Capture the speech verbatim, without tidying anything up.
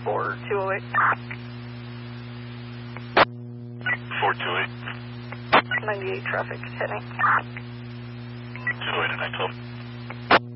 four two oh eight. four two eight. ninety-eight traffic heading. two oh eight and nine twelve.